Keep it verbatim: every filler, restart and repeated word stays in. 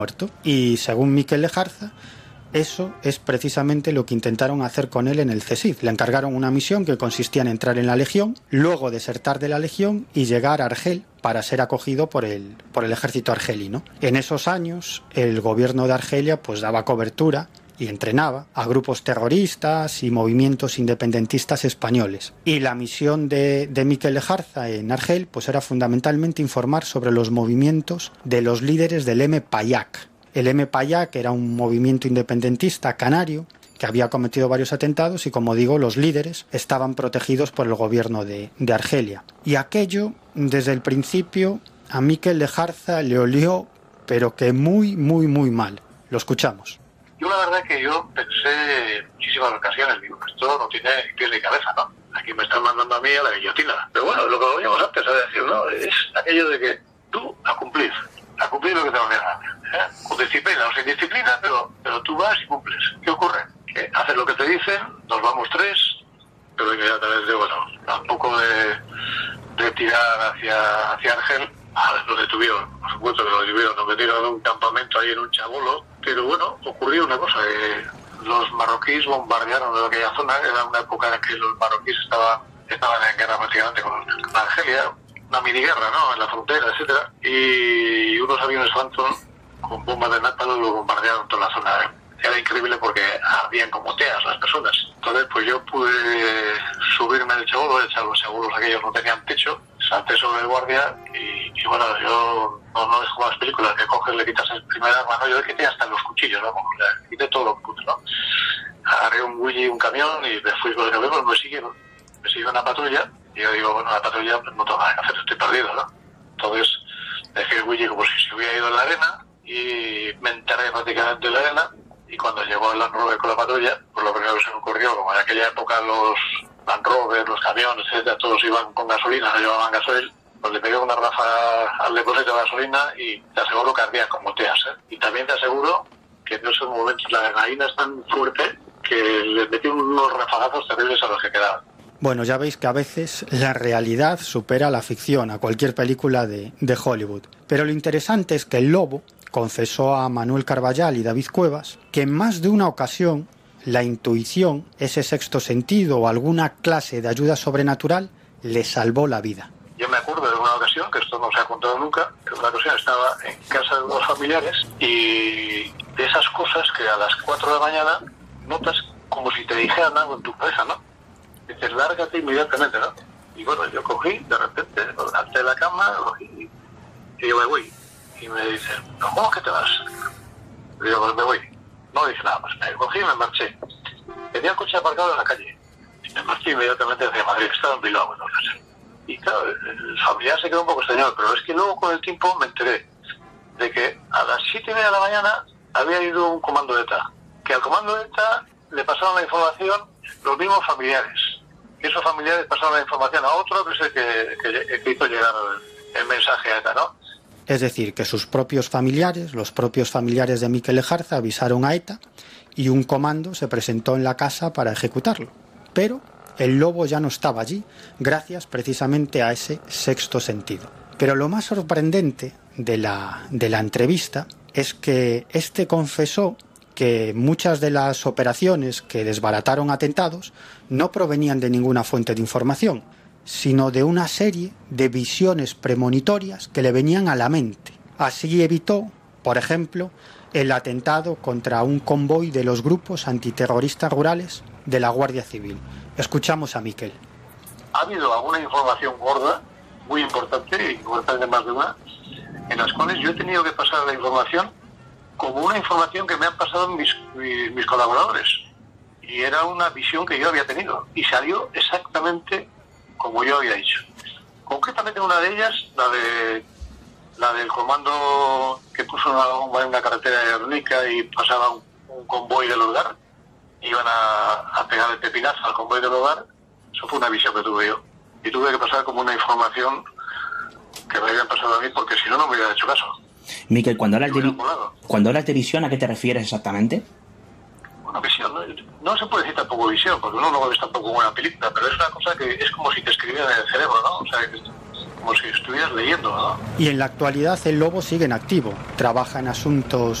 muerto. Y según Miquel Lejarza, eso es precisamente lo que intentaron hacer con él en el C S I D. Le encargaron una misión que consistía en entrar en la Legión, luego desertar de la Legión y llegar a Argel para ser acogido por el, por el ejército argelino. En esos años, el gobierno de Argelia pues daba cobertura y entrenaba a grupos terroristas y movimientos independentistas españoles. Y la misión de, de Miquel Lejarza en Argel pues era fundamentalmente informar sobre los movimientos de los líderes del M P A Y A C. El M P A Y A C era un movimiento independentista canario que había cometido varios atentados y, como digo, los líderes estaban protegidos por el gobierno de, de Argelia. Y aquello, desde el principio, a Miquel Lejarza le olió, pero que muy, muy, muy mal. Lo escuchamos. Yo la verdad que yo pensé en muchísimas ocasiones, digo, esto no tiene ni pies ni cabeza, ¿no? Aquí me están mandando a mí a la guillotina. Pero bueno, lo que veníamos antes a decir, ¿no? Es aquello de que tú a cumplir, a cumplir lo que te ordenan, ¿eh? Con disciplina o sin disciplina, pero, pero tú vas y cumples. ¿Qué ocurre? Que haces lo que te dicen, nos vamos tres, pero inmediatamente, bueno, tampoco de, de tirar hacia, hacia Argel. Ah, lo detuvieron, por supuesto que lo detuvieron, nos metieron en un campamento ahí en un chabolo, pero bueno, ocurrió una cosa, que los marroquíes bombardearon de aquella zona, era una época en la que los marroquíes estaban, estaban en guerra prácticamente con, con Argelia, una mini guerra, ¿no?, en la frontera, etcétera, y unos aviones Phantom con bombas de napalm lo bombardearon toda la zona, ¿eh? Era increíble porque ardían como teas las personas. Entonces, pues yo pude subirme en el chabolo, los chabolos aquellos no tenían techo, salté sobre el guardia y, y bueno, yo no, no es como las películas que coges, le quitas el primer arma, no, yo le quité hasta los cuchillos, ¿no? O sea, le quité todo lo que pude, ¿no? Agarré un Willy, un camión y me fui por el camión, pues me siguieron, me siguió una patrulla y yo digo, bueno, la patrulla pues no tengo nada que hacer, estoy perdido, ¿no? Entonces dejé el Willy como si se hubiera ido en la arena y me enterré prácticamente en la arena. Y cuando llegó el Land Rover con la patrulla, pues lo primero que se me ocurrió, como en aquella época los Land Rover, los camiones, etcétera, todos iban con gasolina, no llevaban gasoil, pues le pegué una rafa al depósito de gasolina y te aseguro que ardían como teas, ¿eh? Y también te aseguro que en esos momentos la adrenalina es tan fuerte que les metí unos rafagazos terribles a los que quedaban. Bueno, ya veis que a veces la realidad supera la ficción, a cualquier película de, de Hollywood. Pero lo interesante es que el lobo confesó a Manuel Carballal y David Cuevas que en más de una ocasión la intuición, ese sexto sentido o alguna clase de ayuda sobrenatural le salvó la vida. Yo me acuerdo de una ocasión, que esto no se ha contado nunca, que una ocasión estaba en casa de unos familiares y de esas cosas que a las cuatro de la mañana notas como si te dijeran algo en tu cabeza, ¿no? Dices, lárgate inmediatamente, ¿no? Y bueno, yo cogí, de repente, me levanté de la cama, cogí, y yo me voy. Y me dicen, ¿cómo que te vas? Y digo, pues me voy. No dije nada más. Me cogí y me marché. Tenía el coche aparcado en la calle. Y me marché inmediatamente hacia Madrid. Estaba en Bilbao, entonces. Y claro, el familiar se quedó un poco extrañado. Pero es que luego con el tiempo me enteré de que a las siete y media de la mañana había ido un comando de ETA. Que al comando de ETA le pasaron la información los mismos familiares. Y esos familiares pasaron la información a otro que es el que, que, que hizo llegar el, el mensaje a ETA, ¿no? Es decir, que sus propios familiares, los propios familiares de Miquel Lejarza, avisaron a ETA y un comando se presentó en la casa para ejecutarlo. Pero el lobo ya no estaba allí, gracias precisamente a ese sexto sentido. Pero lo más sorprendente de la, de la entrevista es que este confesó que muchas de las operaciones que desbarataron atentados no provenían de ninguna fuente de información, sino de una serie de visiones premonitorias que le venían a la mente. Así evitó, por ejemplo, el atentado contra un convoy de los grupos antiterroristas rurales de la Guardia Civil. Escuchamos a Miquel. Ha habido alguna información gorda, muy importante, importante más de una, en las cuales yo he tenido que pasar la información como una información que me han pasado mis, mis, mis colaboradores. Y era una visión que yo había tenido. Y salió exactamente como yo había dicho. Concretamente una de ellas, la de la del comando que puso una bomba en una carretera de Ernica y pasaba un, un convoy del hogar, iban a, a pegar el pepinazo al convoy del hogar. Eso fue una visión que tuve yo. Y tuve que pasar como una información que me habían pasado a mí porque si no, no me hubiera hecho caso. Miquel, cuando hablas de, cuando hablas de visión, ¿a qué te refieres exactamente? Una visión, ¿no? No se puede decir tampoco visión, porque uno no lo ves tampoco como una película, pero es una cosa que es como si te escribieran en el cerebro, ¿no? O sea, como si estuvieras leyendo, ¿no? Y en la actualidad el Lobo sigue en activo. Trabaja en asuntos